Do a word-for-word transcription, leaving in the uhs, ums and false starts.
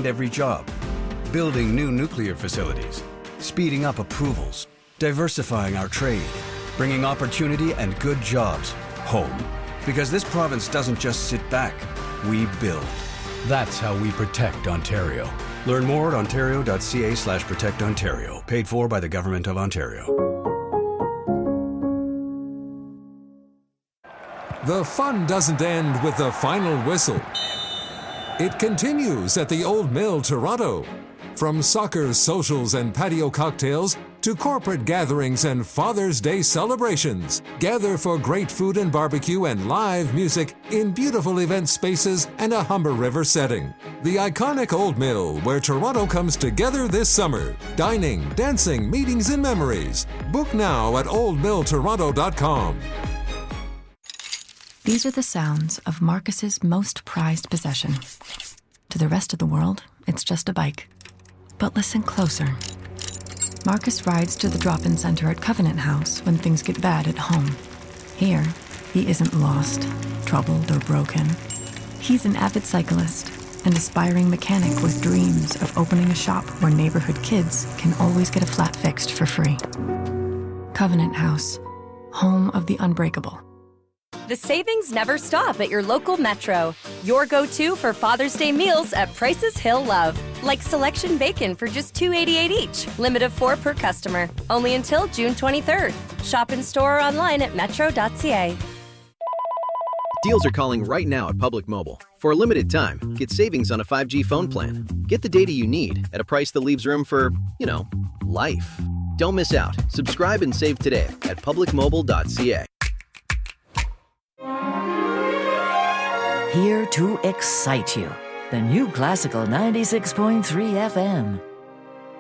and every job. Building new nuclear facilities, speeding up approvals, diversifying our trade, bringing opportunity and good jobs home. Because this province doesn't just sit back, we build. That's how we protect Ontario. Learn more at ontario.ca slash protect Ontario. Paid for by the Government of Ontario. The fun doesn't end with the final whistle. It continues at the Old Mill, Toronto. From soccer, socials, and patio cocktails to corporate gatherings and Father's Day celebrations, gather for great food and barbecue and live music in beautiful event spaces and a Humber River setting. The iconic Old Mill, where Toronto comes together this summer. Dining, dancing, meetings, and memories. Book now at old mill toronto dot com. These are the sounds of Marcus's most prized possession. To the rest of the world, it's just a bike. But listen closer. Marcus rides to the drop-in center at Covenant House when things get bad at home. Here, he isn't lost, troubled, or broken. He's an avid cyclist, an aspiring mechanic with dreams of opening a shop where neighborhood kids can always get a flat fixed for free. Covenant House, home of the unbreakable. The savings never stop at your local Metro. Your go-to for Father's Day meals at prices he'll love. Like selection bacon for just two dollars and eighty-eight cents each. Limit of four per customer. Only until June twenty-third. Shop in store or online at metro dot c a. Deals are calling right now at Public Mobile. For a limited time, get savings on a five G phone plan. Get the data you need at a price that leaves room for, you know, life. Don't miss out. Subscribe and save today at public mobile dot c a. Here to excite you. The new Classical ninety-six point three F M.